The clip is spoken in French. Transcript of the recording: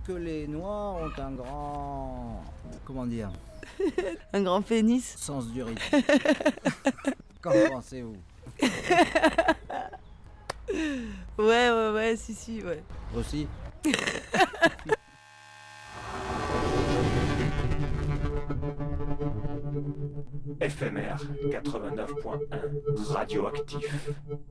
que les Noirs ont un grand... Comment dire? Un grand pénis. Sens du rythme. Qu'en pensez-vous? Ouais, si, ouais. Aussi? FMR 89.1 Radioactif.